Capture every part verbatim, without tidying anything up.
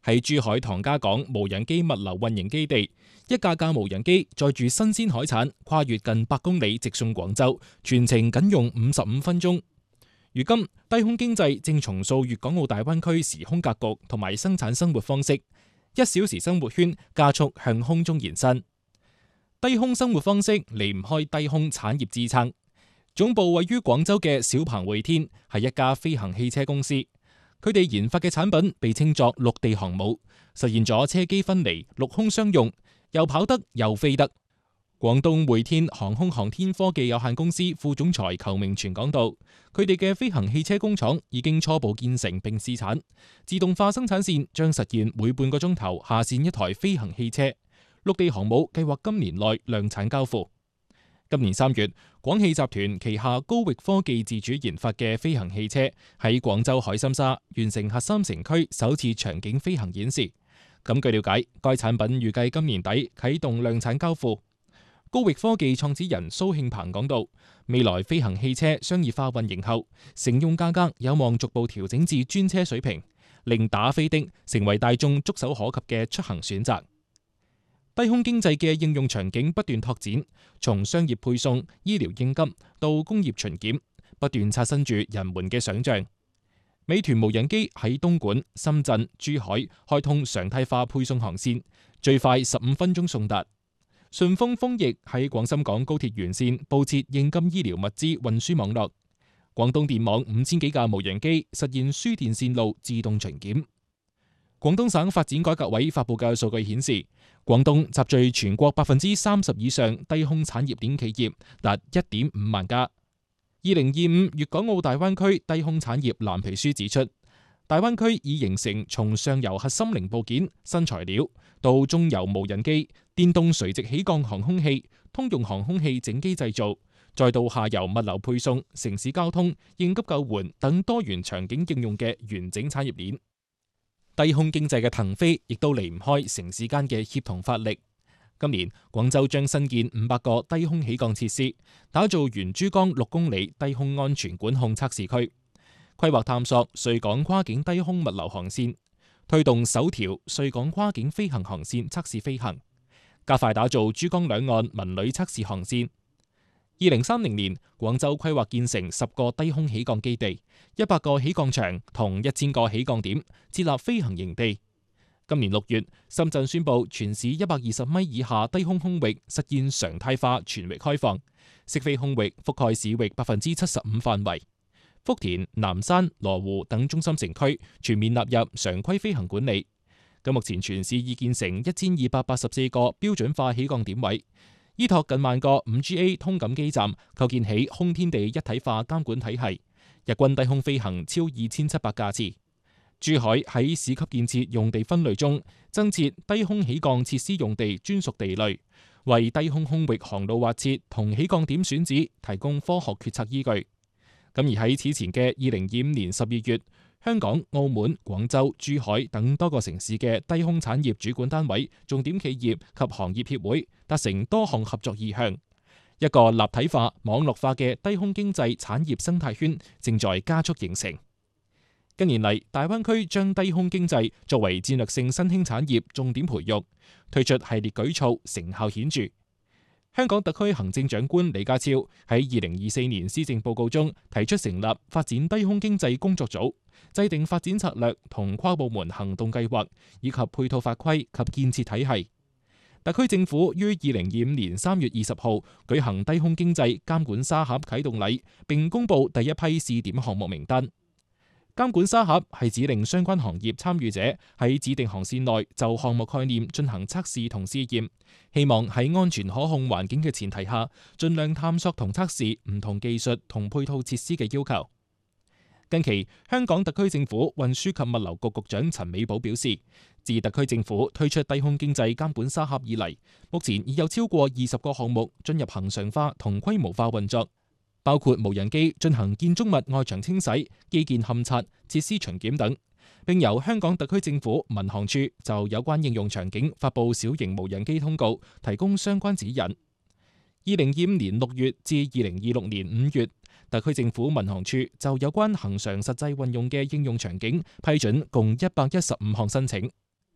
喺珠海唐家港無人機物流運營基地，一架架無人機載住新鮮海產，跨越近百公里直送廣州，全程僅用五十五分鐘。如今，低空經濟正重塑粵港澳大灣區時空格局同埋生產生活方式，一小時生活圈加速向空中延伸。低空生活方式離唔開低空產業支撐。總部位於廣州嘅小鵬匯天係一家飛行汽車公司，佢哋研發嘅產品被稱作陸地航母，實現咗車機分離、陸空雙用，又跑得又飛得。廣東匯天航空航天科技有限公司副總裁裘明全講到，佢哋嘅飛行汽車工廠已經初步建成並試產，自動化生產線將實現每半個鐘頭下線一台飛行汽車。陸地航母計劃今年內量產交付。今年三月，廣汽集團旗下高域科技自主研發嘅飛行汽車喺廣州海心沙完成核心城區首次場景飛行演示。咁據了解，該產品預計今年底啟動量產交付。高域科技創始人蘇慶鵬講到，未來飛行汽車商業化運營後，乘用價格有望逐步調整至專車水平，令打飛的成為大眾觸手可及嘅出行選擇。低空經濟嘅應用場景不斷拓展，從商業配送、醫療應急到工業巡檢，不斷刷新住人們嘅想象。美團無人機喺東莞、深圳、珠海開通常態化配送航線，最快十五分鐘送達。順豐豐翼喺廣深港高鐵沿線佈設應急醫療物資運輸網絡。廣東電網五千幾架無人機實現輸電線路自動巡檢。廣東省發展改革委發佈嘅數據顯示，廣東集聚全國百分之三十以上低空產業鏈企業，達一點五萬家。二零二五粵港澳大灣區低空產業藍皮書指出，大灣區已形成從上游核心零部件、新材料到中游無人機、電動垂直起降航空器、通用航空器整機製造，再到下游物流配送、城市交通、應急救援等多元場景應用嘅完整產業鏈。低空經濟嘅騰飛亦都離唔開城市間嘅協同發力。今年廣州將新建五百個低空起降設施，打造沿珠江六公里低空安全管控測試區，規劃探索穗港跨境低空物流航線，推動首條穗港跨境飛行航線測試飛行，加快打造珠江兩岸文旅測試航線。二零三零年，廣州規劃建成十個低空起降基地、一百個起降場同一千個起降點，設立飛行營地。今年六月，深圳宣布全市一百二十米以下低空空域實現常態化全域開放，適飛空域覆蓋市域百分之七十五範圍。福田、南山、羅湖等中心城區全面納入常規飛行管理。咁目前全市已建成一千二百八十四個標準化起降點位。依託近萬個 五 G A 通感基站，構建起空天地一體化監管體系，日均低空飛行超二千七百架次。珠海喺市級建設用地分類中增設低空起降設施用地專屬地類，為低空空域航路劃設同起降點選址提供科學決策依據。咁而喺此前嘅二零二五年十二月，香港、澳門、廣州、珠海等多個城市嘅低空產業主管單位、重點企業及行業協會達成多項合作意向，一個立體化、網絡化嘅低空經濟產業生態圈正在加速形成。近年嚟，大灣區將低空經濟作為戰略性新興產業重點培育，推出系列舉措，成效顯著。香港特區行政長官李家超喺二零二四年施政報告中提出成立發展低空經濟工作組，制定發展策略同跨部門行動計劃，以及配套法規及建設體系。特區政府於二零二五年三月二十號舉行低空經濟監管沙盒啟動禮，並公布第一批試點項目名單。監管沙盒係指令相關行業參與者喺指定航線內就項目概念進行測試同試驗，希望喺安全可控環境嘅前提下，盡量探索同測試唔同技術同配套設施嘅要求。近期，香港特區政府運輸及物流局局長陳美寶表示，自特區政府推出低空經濟監管沙盒以嚟，目前已有超過二十個項目進入恆常化同規模化運作。包括無人機進行建築物外牆清洗、基建勘察、設施巡檢等，並由香港特區政府民航處就有關應用場景發布小型無人機通告，提供相關指引。二零二五年六月至二零二六年五月，特區政府民航處就有關恆常實際運用嘅應用場景批准共一百一十五項申請。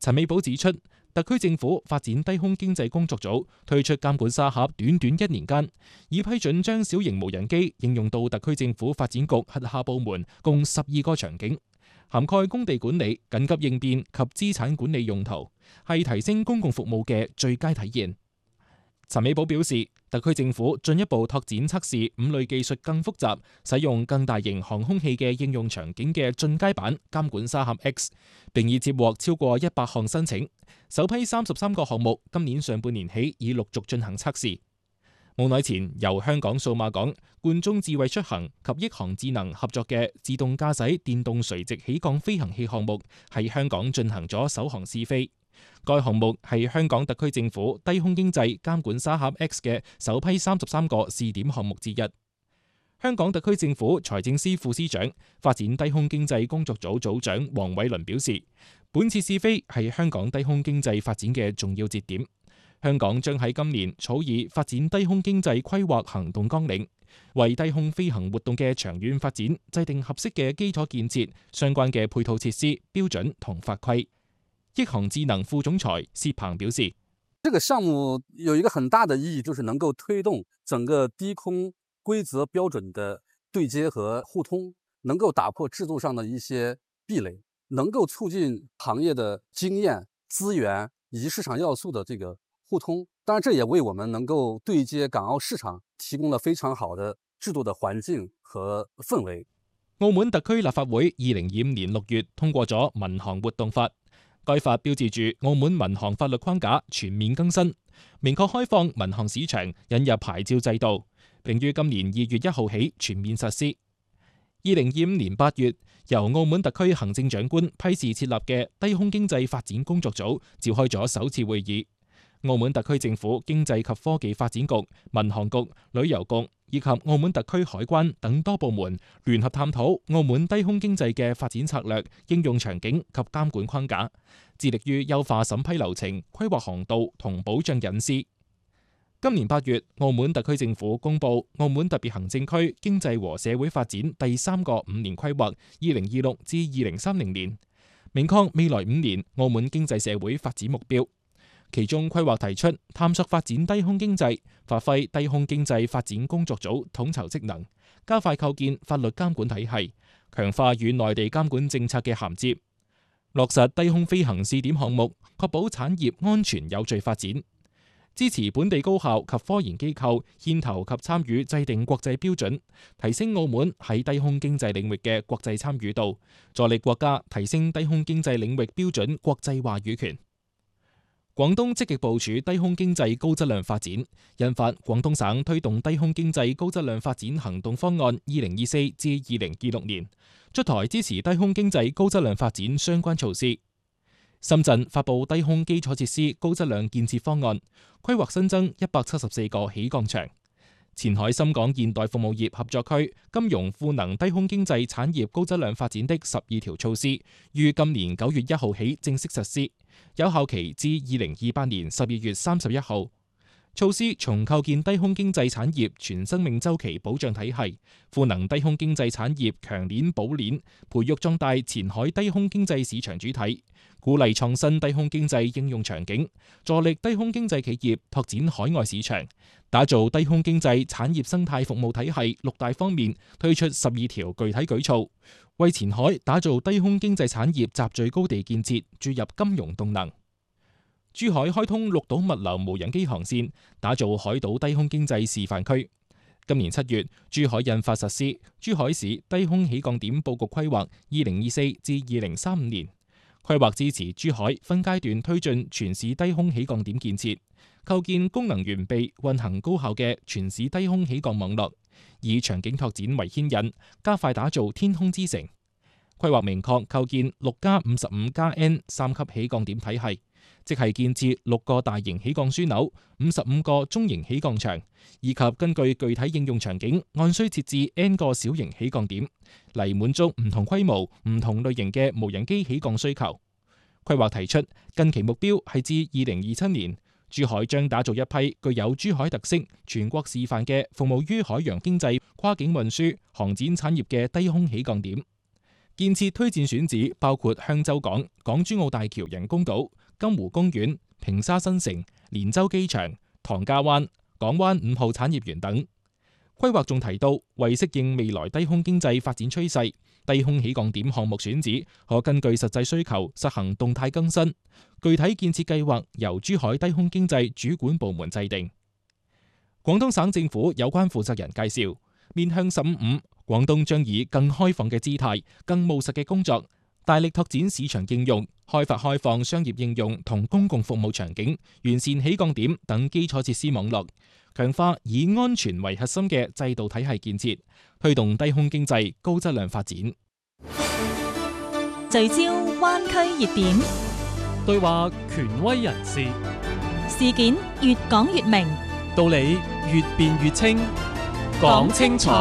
陳美寶指出，特區政府發展低空經濟工作組推出監管沙盒，短短一年間已批准將小型無人機應用到特區政府發展局轄下部門共十二個場景，涵蓋工地管理、緊急應變及資產管理用途，係提升公共服務嘅最佳體現。陳美寶表示，特區政府進一步拓展測試五類技術更複雜、使用更大型航空器嘅應用場景嘅進階版監管沙盒 X， 並已接獲超過一百項申請。首批三十三個項目今年上半年起已陸續進行測試。冇耐前由香港數碼港、冠忠智慧出行及億航智能合作嘅自動駕駛電動垂直起降飛行器項目喺香港進行咗首航試飛。該項目係香港特區政府低空經濟監管沙盒 X 嘅首批三十三個試點項目之一。香港特區政府財政司副司長、發展低空經濟工作組組長黃偉綸表示，本次試飛係香港低空經濟發展嘅重要節點。香港將喺今年草擬發展低空經濟規劃行動綱領，為低空飛行活動嘅長遠發展制定合適嘅基礎建設、相關嘅配套設施、標準同法規。億航智能副總裁薛鵬表示， 這個項目有一個很大的意義，就是能夠推動整個低空規則標準的對接和互通，能夠打破制度上的一些壁壘，能夠促進行業的經驗、資源以及市場要素的這個互通。當然，這也為我們能夠對接港澳市場提供了非常好的制度的環境和氛圍。 澳門特區立法會二零二五年六月通過咗民航活動法。該法標誌住澳門民航法律框架全面更新，明確開放民航市場，引入牌照制度，並於今年二月一號起全面實施。二零二五年八月，由澳門特區行政長官批示設立嘅低空經濟發展工作組召開咗首次會議。澳門特區政府經濟及科技發展局、民航局、旅遊局以及澳門特區海關等多部門聯合探討澳門低空經濟嘅發展策略、應用場景及監管框架，致力於優化審批流程、規劃航道同保障隱私。今年八月，澳門特區政府公布澳門特別行政區經濟和社會發展第三個五年規劃（二零二六至二零三零年），明確未來五年澳門經濟社會發展目標。其中規劃提出探索發展低空經濟，發揮低空經濟發展工作組統籌職能，加快構建法律監管體系，強化與內地監管政策嘅銜接，落實低空飛行試點項目，確保產業安全有序發展，支持本地高校及科研機構牽頭及參與制定國際標準，提升澳門喺低空經濟領域嘅國際參與度，助力國家提升低空經濟領域標準國際話語權。廣東積極部署低空經濟高質量發展，印發廣東省推動低空經濟高質量發展行動方案（二零二四至二零二六年），出台支持低空經濟高質量發展相關措施。深圳發布低空基礎設施高質量建設方案，規劃新增一百七十四個起降場。前海深港現代服務業合作區金融賦能低空經濟產業高質量發展的十二條措施，於今年九月一號起正式實施，有效期至二零二八年十二月三十一號。措施從構建低空經濟產業全生命週期保障體系，賦能低空經濟產業強鏈補鏈，培育壯大前海低空經濟市場主體，鼓勵創新低空經濟應用場景，助力低空經濟企業拓展海外市場，打造低空經濟產業生態服務體系六大方面推出十二條具體舉措，為前海打造低空經濟產業集聚高地建設注入金融動能。珠海開通綠島物流無人機航線，打造海島低空經濟示範區。今年七月，珠海印發實施《珠海市低空起降點佈局規劃（二零二四至二零三五年）》，規劃支持珠海分階段推進全市低空起降點建設，構建功能完備、運行高效嘅全市低空起降網絡，以場景拓展為牽引，加快打造天空之城。規劃明確構建六加五十五加 N 三級起降點體系，即係建設六個大型起降樞紐、五十五個中型起降場，以及根據具體應用場景，按需設置 N 個小型起降點，嚟滿足唔同規模、唔同類型嘅無人機起降需求。規劃提出，近期目標係至二零二七年，珠海將打造一批具有珠海特色、全國示範嘅服務於海洋經濟、跨境運輸、航展產業嘅低空起降點。 建設推薦選址包括香洲港、港珠澳大橋人工島、金湖公園、坪沙新城、連州機場、唐家灣、港灣五號產業園等。規劃仲提到，為適應未來低空經濟發展趨勢，低空起降點項目選址可根據實際需求實行動態更新，具體建設計劃由珠海低空經濟主管部門制定。廣東省政府有關負責人介紹，面向十五五，廣東將以更開放嘅姿態、更務實嘅工作，大力拓展市場應用，開發開放商業應用同公共服務場景，完善起降點等基礎設施網絡，強化以安全為核心嘅制度體系建設，推動低空經濟高質量發展。 聚焦灣區熱點， 對話權威人士， 事件越講越明， 道理越辯越清，講清楚。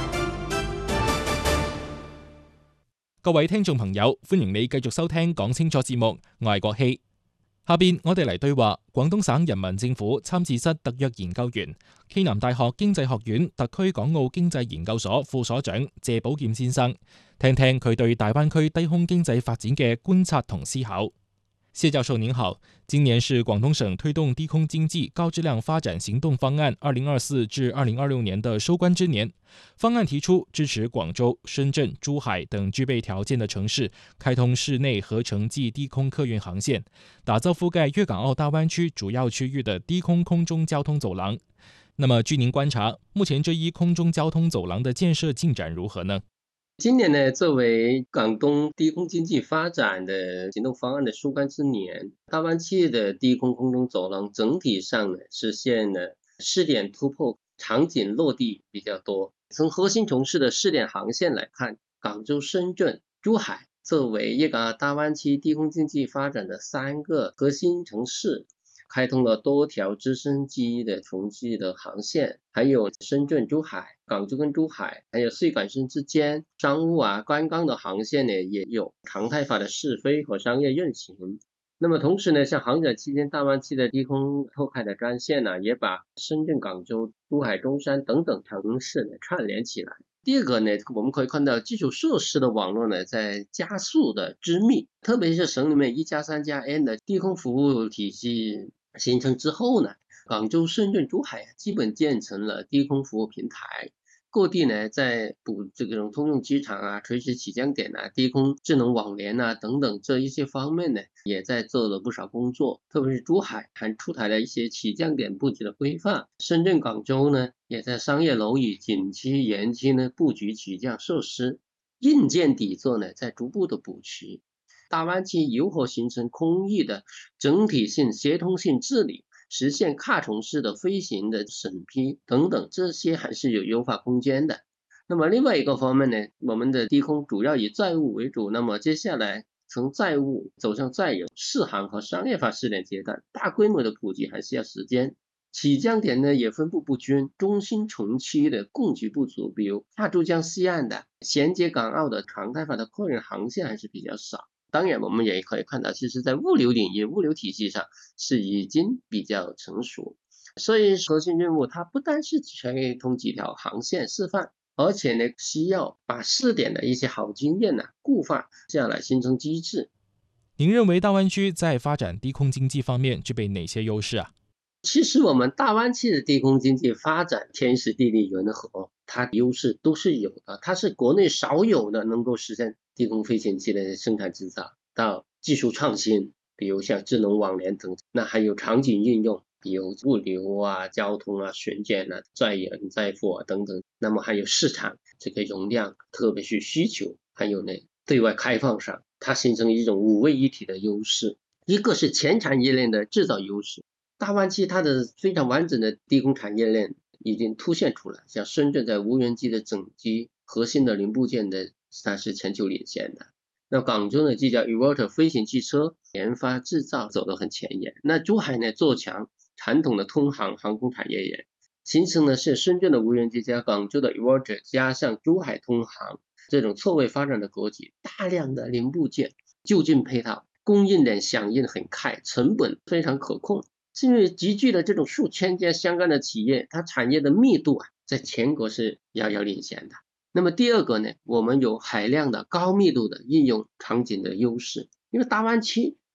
各位聽眾朋友，歡迎你繼續收聽講清楚節目，我係郭希。下邊我哋嚟對話廣東省人民政府參事室特約研究員、暨南大學經濟學院特區港澳經濟研究所副所長謝寶劍先生，聽聽佢對大灣區低空經濟發展嘅觀察同思考。謝教授您好，今年是廣東省推動低空經濟高質量發展行動方案二零二四至二零二六年的收官之年。方案提出支持廣州、深圳、珠海等具備條件的城市開通市內合成暨低空客運航線，打造覆蓋粵港澳大灣區主要區域的低空空中交通走廊。那麼據您觀察，目前這一空中交通走廊的建設進展如何呢？ 今年呢，作為廣東低空經濟發展的行動方案的收官之年，大灣區的低空空中走廊整體上呢實現了試點突破，場景落地比較多。從核心城市的試點航線來看，廣州、深圳、珠海作為粵港澳大灣區低空經濟發展的三個核心城市，開通了多條直升機的重機的航線，還有深圳、珠海、廣州跟珠海，還有穗港深之間商務啊、觀光的航線呢，也有常態化的試飛和商業運行。那麼同時呢，像航展期間大灣區的低空拓開的幹線呢，也把深圳、廣州、珠海、中山等等城市呢串聯起來。第二個呢，我們可以看到基礎設施的網絡呢在加速的織密，特別是省裏面一加三加 N 的低空服務體系形成之後呢，廣州、深圳、珠海基本建成了低空服務平台，各地呢在補這種通用機場啊、垂直起降點啊、低空智能網聯啊等等這一些方面呢，也在做了不少工作。特別是珠海還出台了一些起降點布局的規範，深圳、廣州呢也在商業樓宇景區、園區呢布局起降設施，硬件底座呢在逐步的補齊。大灣區如何形成空域的整體性協同性治理，實現跨城市的飛行的審批等等，這些還是有優化空間的。那麼另外一個方面呢，我們的低空主要以載務為主，那麼接下來從載務走向載有試航和商業化試點階段，大規模的普及還需要時間。起降點呢也分布不均，中心城區的供給不足，比如大珠江西岸的銜接港澳的常態化的客運航線還是比較少。當然我們也可以看到，其實在物流領域、物流體系上是已經比較成熟，所以核心任務它不單是開通幾條航線示範，而且呢需要把試點的一些好經驗呢固化下來，形成機制。 您認為大灣區在發展低空經濟方面具備哪些優勢啊？ 其實我們大灣區的低空經濟發展天時地利人和，它的優勢都是有的，它是國內少有的能夠實現低空飛行器的生產製造，到技術創新，比如像智能網聯等，那還有場景應用，比如物流啊、交通啊、巡檢啊、載人載貨啊等等，那麼還有市場這個容量，特別是需求，還有呢對外開放上，它形成一種五位一體的優勢。一個是全產業鏈的製造優勢，大灣區它的非常完整的低空產業鏈已經凸顯出來，像深圳在無人機的整機核心的零部件的它是全球領先的，那廣州呢就叫 Evolter 飛行汽車研發製造走得很前沿，那珠海呢做強傳統的通航航空產業鏈，形成的是深圳的無人機加廣州的 Evolter 加上珠海通航這種錯位發展的格局，大量的零部件就近配套，供應鏈響應很快，成本非常可控，因為集聚了這種數千家相關的企業，它產業的密度啊在全國是遙遙領先的。 那么第二个呢，我们有海量的高密度的应用场景的优势，因为大湾区